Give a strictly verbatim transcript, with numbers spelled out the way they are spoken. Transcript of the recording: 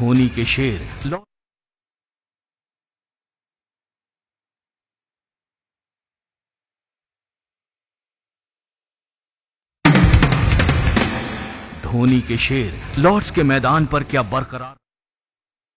धोनी के शेर लौ- धोनी के शेर लॉर्ड्स के मैदान पर क्या बरकरार